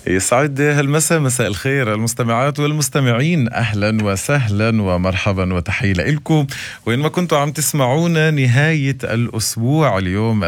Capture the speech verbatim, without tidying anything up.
يسعد هالمساء، مساء الخير المستمعات والمستمعين، أهلا وسهلا ومرحبا وتحية لكم وين ما كنتوا عم تسمعونا نهاية الأسبوع. اليوم